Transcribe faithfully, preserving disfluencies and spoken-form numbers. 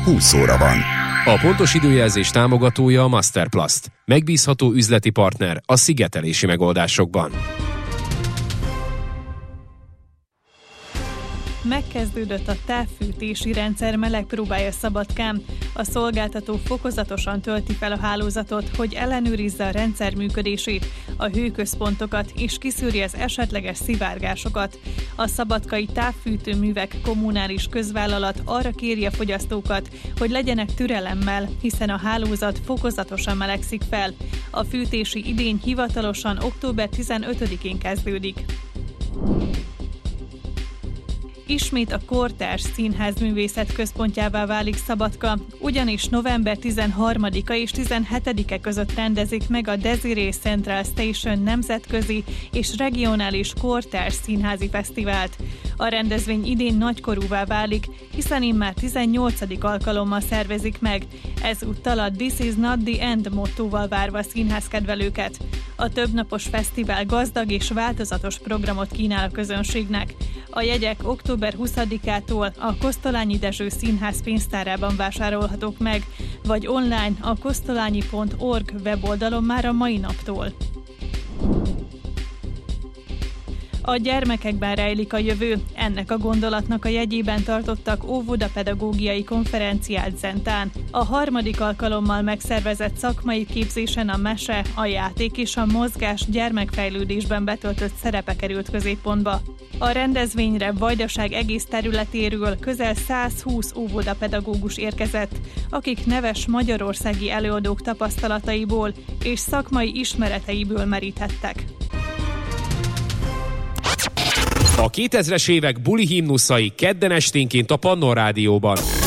húsz óra van. A pontos időjelzés támogatója a Masterplast. Megbízható üzleti partner a szigetelési megoldásokban. Megkezdődött a távfűtési rendszer melegpróbája Szabadkán. A szolgáltató fokozatosan tölti fel a hálózatot, hogy ellenőrizze a rendszer működését, a hőközpontokat és kiszűri az esetleges szivárgásokat. A szabadkai távfűtőművek kommunális közvállalat arra kéri a fogyasztókat, hogy legyenek türelemmel, hiszen a hálózat fokozatosan melegszik fel. A fűtési idény hivatalosan október tizenötödikén kezdődik. Ismét a Kortárs Színházművészet központjává válik Szabadka, ugyanis november tizenharmadika és tizenhetedike között rendezik meg a Desiree Central Station nemzetközi és regionális Kortárs Színházi Fesztivált. A rendezvény idén nagykorúvá válik, hiszen immár tizennyolcadik alkalommal szervezik meg, ezúttal a This is not the end mottóval várva a színházkedvelőket. A többnapos fesztivál gazdag és változatos programot kínál a közönségnek. A jegyek október huszadikától a Kosztolányi Dezső Színház pénztárában vásárolhatók meg, vagy online a kosztolányi pont org weboldalon már a mai naptól. A gyermekekben rejlik a jövő. Ennek a gondolatnak a jegyében tartottak óvodapedagógiai konferenciát Zentán. A harmadik alkalommal megszervezett szakmai képzésen a mese, a játék és a mozgás gyermekfejlődésben betöltött szerepe került középpontba. A rendezvényre Vajdaság egész területéről közel százhúsz óvodapedagógus érkezett, akik neves magyarországi előadók tapasztalataiból és szakmai ismereteiből meríthettek. A kétezres évek buli himnuszai kedden esténként a Pannon Rádióban.